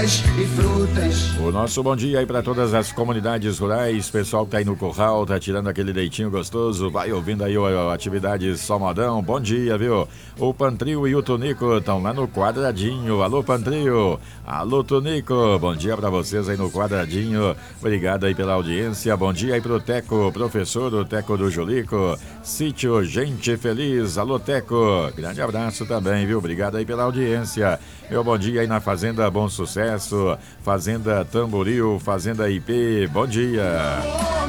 e frutas. O nosso bom dia aí para todas as comunidades rurais, pessoal que tá aí no curral, tá tirando aquele leitinho gostoso, vai ouvindo aí a atividade só modão, bom dia, viu? O Pantrio e o Tonico estão lá no quadradinho, alô Pantrio, alô Tonico, bom dia para vocês aí no quadradinho, obrigado aí pela audiência, bom dia aí pro Teco, professor, o Teco do Julico, sítio Gente Feliz, alô Teco, grande abraço também, viu? Obrigado aí pela audiência, meu bom dia aí na Fazenda Bom Sucesso, Fazenda Tamboril, Fazenda IP, bom dia.